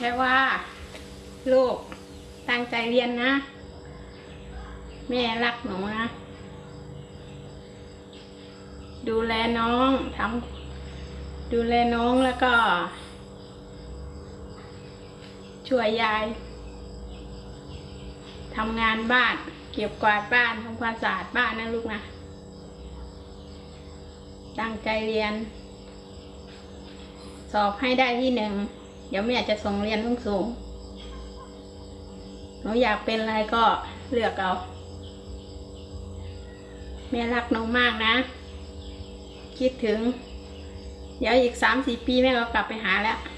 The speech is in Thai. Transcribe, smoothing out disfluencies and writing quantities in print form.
ค่ว่าลูกตั้งใจเรียนนะแม่รักหนูนะดูแลน้องดูแลน้องแล้วก็ช่วยยายทำงานบ้านเก็บกวาดบ้านทำความสะอาดบ้านนะลูกนะตั้งใจเรียนสอบให้ได้ที่หนึ่งเดี๋ยวแม่จะส่งเรียนสูงหนูอยากเป็นอะไรก็เลือกเอาแม่รักน้องมากนะคิดถึงเดี๋ยวอีก3-4 ปีแม่ก็กลับไปหาแล้ว